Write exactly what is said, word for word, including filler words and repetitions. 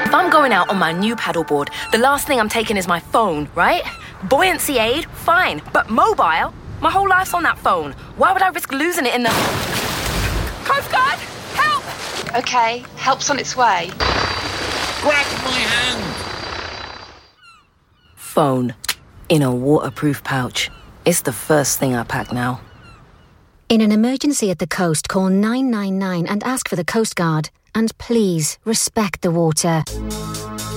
If I'm going out on my new paddleboard, the last thing I'm taking is my phone, right? Buoyancy aid, fine. But mobile? My whole life's on that phone. Why would I risk losing it in the... Coast Guard, help! Okay, help's on its way. Grab my hand! Phone. In a waterproof pouch. It's the first thing I pack now. In an emergency at the coast, call nine nine nine and ask for the Coast Guard. And please, respect the water.